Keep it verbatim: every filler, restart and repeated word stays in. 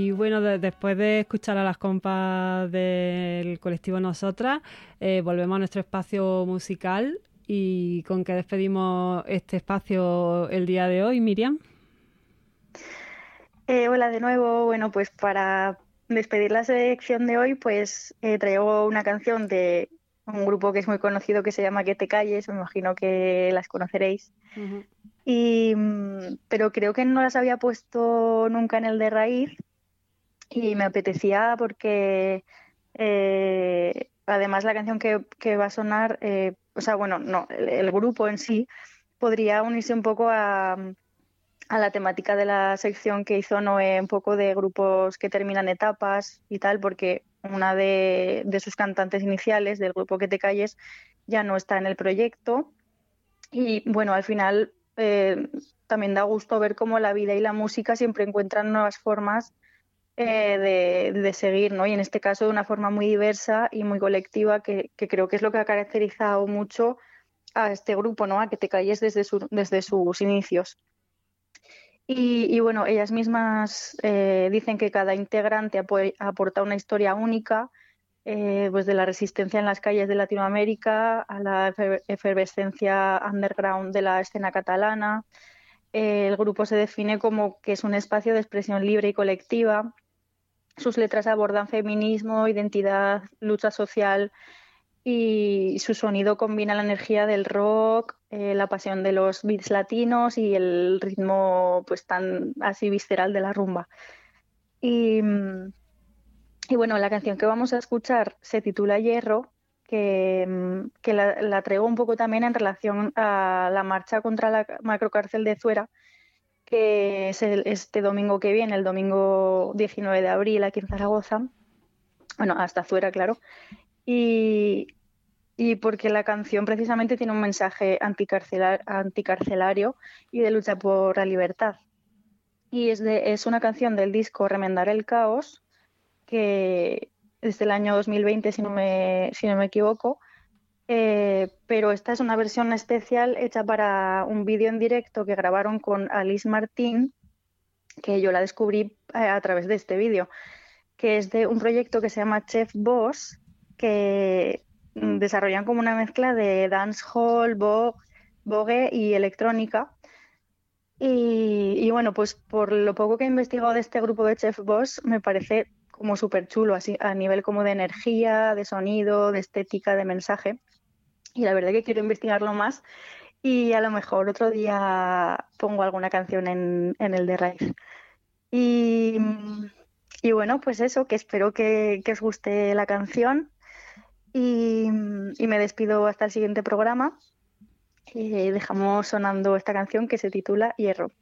Y bueno, de, después de escuchar a las compas del colectivo Nosotras, eh, volvemos a nuestro espacio musical. ¿Y con qué despedimos este espacio el día de hoy, Miriam? Eh, hola de nuevo. Bueno, pues para despedir la sección de hoy, pues eh, traigo una canción de un grupo que es muy conocido que se llama Que te calles, me imagino que las conoceréis. Uh-huh. Y, mm, pero creo que no las había puesto nunca en el de raíz y me apetecía porque eh, además la canción que, que va a sonar, eh, o sea, bueno, no, el, el grupo en sí podría unirse un poco a a la temática de la sección que hizo Noé, un poco de grupos que terminan etapas y tal, porque una de, de sus cantantes iniciales del grupo Que te calles ya no está en el proyecto. Y bueno, al final eh, también da gusto ver cómo la vida y la música siempre encuentran nuevas formas eh, de, de seguir, ¿no? Y en este caso de una forma muy diversa y muy colectiva, que, que creo que es lo que ha caracterizado mucho a este grupo, ¿no? A Que te calles desde, su, desde sus inicios. Y, y bueno, ellas mismas eh, dicen que cada integrante apo- aporta una historia única, eh, pues de la resistencia en las calles de Latinoamérica a la efer- efervescencia underground de la escena catalana. Eh, el grupo se define como que es un espacio de expresión libre y colectiva. Sus letras abordan feminismo, identidad, lucha social y su sonido combina la energía del rock, eh, la pasión de los beats latinos y el ritmo pues tan así visceral de la rumba. Y, mm, y bueno, la canción que vamos a escuchar se titula Hierro, que, mm, que la, la traigo un poco también en relación a la marcha contra la macrocárcel de Zuera, que es el- este domingo que viene, el domingo diecinueve de abril aquí en Zaragoza. Bueno, hasta Zuera, claro. Y, y porque la canción precisamente tiene un mensaje anticarcelar- anticarcelario y de lucha por la libertad. Y es, de, es una canción del disco Remendar el Caos, que es del año dos mil veinte, si no me, si no me equivoco. Eh, pero esta es una versión especial hecha para un vídeo en directo que grabaron con Alice Martín, que yo la descubrí eh, a través de este vídeo, que es de un proyecto que se llama Chef Boss, que mm, desarrollan como una mezcla de dancehall, vogue, vogue y electrónica. Y, y bueno, pues por lo poco que he investigado de este grupo de Chef Boss, me parece como súper chulo, así a nivel como de energía, de sonido, de estética, de mensaje. Y la verdad que quiero investigarlo más y a lo mejor otro día pongo alguna canción en, en el de raíz. Y, y bueno, pues eso, que espero que, que os guste la canción y, y me despido hasta el siguiente programa. Eh, dejamos sonando esta canción que se titula Hierro.